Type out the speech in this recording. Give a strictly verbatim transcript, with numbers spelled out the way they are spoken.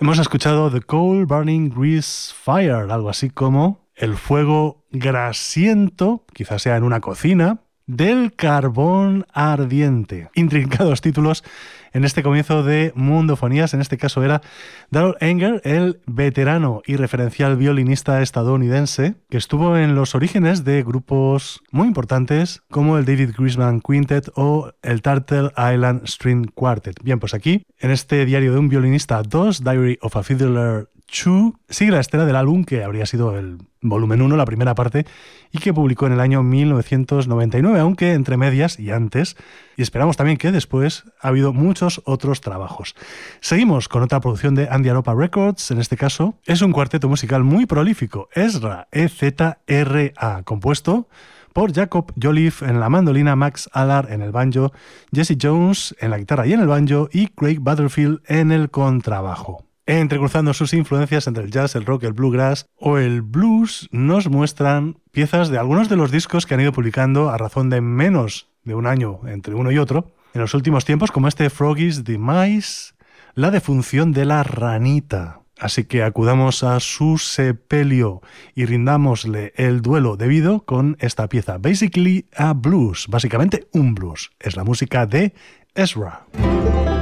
Hemos escuchado The Coal Burning Grease Fire, algo así como el fuego grasiento, quizás sea en una cocina, del carbón ardiente. Intrincados títulos en este comienzo de Mundofonías. En este caso era Darrell Anger, el veterano y referencial violinista estadounidense que estuvo en los orígenes de grupos muy importantes como el David Grisman Quintet o el Turtle Island String Quartet. Bien, pues aquí, en este diario de un violinista dos, Diary of a Fiddler dos, sigue la estela del álbum que habría sido el volumen uno, la primera parte, y que publicó en el año mil novecientos noventa y nueve, aunque entre medias y antes, y esperamos también que después, ha habido muchos otros trabajos. Seguimos con otra producción de Andy Aropa Records, en este caso es un cuarteto musical muy prolífico, Ezra, E Z R A, compuesto por Jacob Jolliffe en la mandolina, Max Allard en el banjo, Jesse Jones en la guitarra y en el banjo, y Craig Butterfield en el contrabajo. Entrecruzando sus influencias entre el jazz, el rock, el bluegrass o el blues, nos muestran piezas de algunos de los discos que han ido publicando a razón de menos de un año entre uno y otro en los últimos tiempos, como este Froggy's Demise, la defunción de la ranita. Así que acudamos a su sepelio y rindámosle el duelo debido con esta pieza, Basically a Blues, básicamente un blues. Es la música de Ezra.